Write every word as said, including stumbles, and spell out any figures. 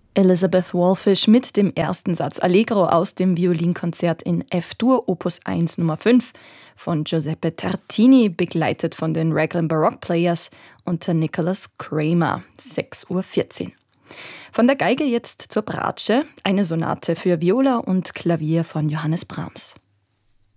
Elizabeth Wallfisch mit dem ersten Satz Allegro aus dem Violinkonzert in F-Dur Opus eins Nummer fünf von Giuseppe Tartini, begleitet von den Raglan Baroque Players unter Nicholas Kramer, sechs Uhr vierzehn. Von der Geige jetzt zur Bratsche, eine Sonate für Viola und Klavier von Johannes Brahms.